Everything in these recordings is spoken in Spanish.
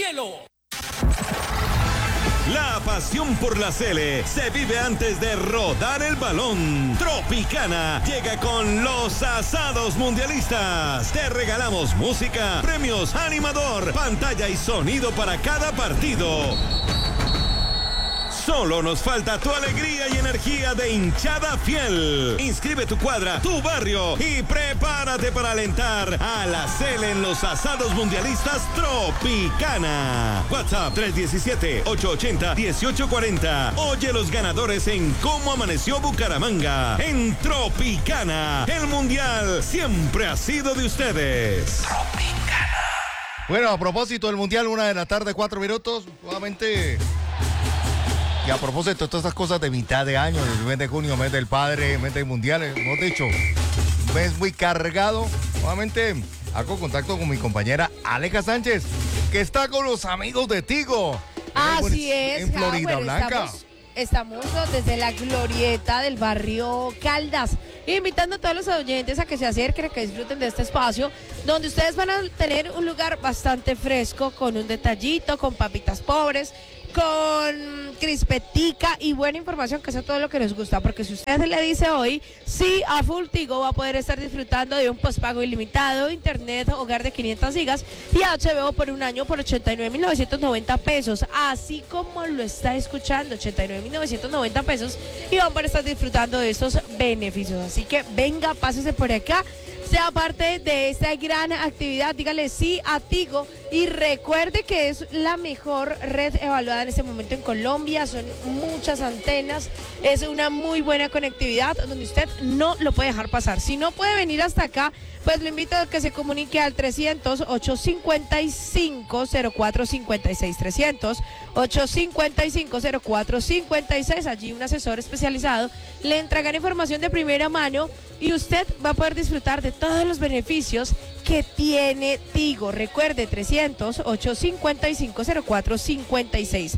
cielo. La pasión por la Sele se vive antes de rodar el balón. Tropicana llega con los asados mundialistas. Te regalamos música, premios, animador, pantalla y sonido para cada partido. Solo nos falta tu alegría y energía de hinchada fiel. Inscribe tu cuadra, tu barrio y prepárate para alentar a la Sele en los asados mundialistas Tropicana. WhatsApp 317-880-1840. Oye los ganadores en Cómo Amaneció Bucaramanga. En Tropicana, el mundial siempre ha sido de ustedes. Tropicana. Bueno, a propósito del mundial, 1:00 PM, nuevamente. Y a propósito de todas estas cosas de mitad de año, el mes de junio, mes del padre, mes del mundial, hemos dicho, un mes muy cargado. Nuevamente hago contacto con mi compañera Aleja Sánchez, que está con los amigos de Tigo. Así es, en Florida Blanca. Estamos desde la glorieta del barrio Caldas, invitando a todos los oyentes a que se acerquen, a que disfruten de este espacio, donde ustedes van a tener un lugar bastante fresco, con un detallito, con papitas pobres, con crispetica y buena información, que eso es todo lo que nos gusta, porque si usted le dice hoy sí a Full Tigo, va a poder estar disfrutando de un postpago ilimitado, internet, hogar de 500 gigas y HBO por un año por 89.990 pesos, así como lo está escuchando, 89.990 pesos, y van a poder estar disfrutando de estos beneficios. Así que venga, pásese por acá, sea parte de esta gran actividad, dígale sí a Tigo y recuerde que es la mejor red evaluada en este momento en Colombia, son muchas antenas, es una muy buena conectividad donde usted no lo puede dejar pasar. Si no puede venir hasta acá, pues lo invito a que se comunique al 300-855-0456, 300-855-0456, allí un asesor especializado le entregará información de primera mano y usted va a poder disfrutar de todos los beneficios que tiene Tigo. Recuerde, 300-855-0456,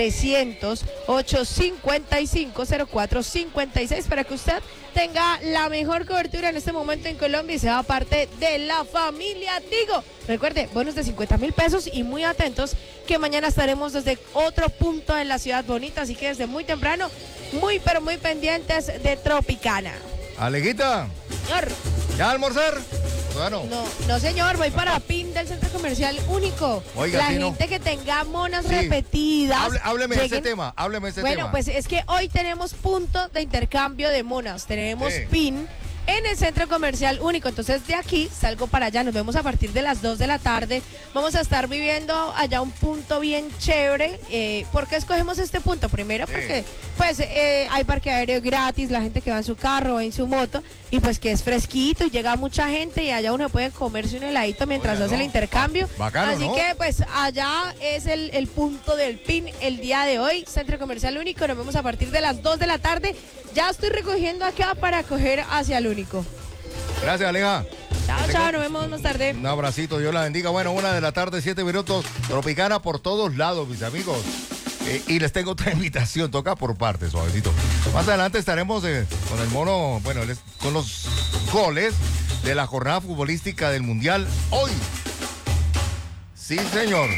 300-855-0456, para que usted tenga la mejor cobertura en este momento en Colombia y sea parte de la familia Tigo. Recuerde, bonos de 50.000 pesos y muy atentos que mañana estaremos desde otro punto en la ciudad bonita, así que desde muy temprano, muy pero muy pendientes de Tropicana. Alejita, Señor. ¿ya a almorzar? Bueno. No señor, voy para PIN del Centro Comercial Único. Oiga, la sí, gente no. que tenga monas repetidas. Hábleme de ese tema, Bueno, pues es que hoy tenemos punto de intercambio de monas, tenemos PIN en el Centro Comercial Único, entonces de aquí salgo para allá, nos vemos a partir de las 2 de la tarde, vamos a estar viviendo allá un punto bien chévere. ¿Por qué escogemos este punto? Primero porque pues hay parque aéreo gratis, la gente que va en su carro o en su moto, y pues que es fresquito y llega mucha gente y allá uno puede comerse un heladito mientras hace el intercambio. Bacano, así ¿no? que pues allá es el punto del PIN el día de hoy, Centro Comercial Único, nos vemos a partir de las 2 de la tarde, ya estoy recogiendo acá para coger hacia el Único. Gracias, Aleja. Chao, nos vemos más tarde. Un abracito, Dios la bendiga. Bueno, 1:00 PM, Tropicana por todos lados, mis amigos. Y les tengo otra invitación, toca por partes, suavecito. Más adelante estaremos con el mono, bueno, con los goles de la jornada futbolística del Mundial hoy. Sí, señor.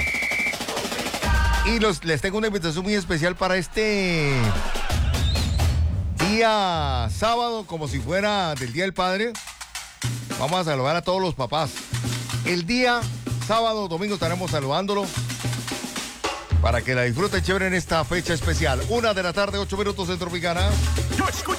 Y les tengo una invitación muy especial para este día sábado, como si fuera del Día del Padre. Vamos a saludar a todos los papás. El día sábado, domingo estaremos saludándolo para que la disfruten chévere en esta fecha especial. 1:00 PM, 8 minutos en Tropicana. Yo escucho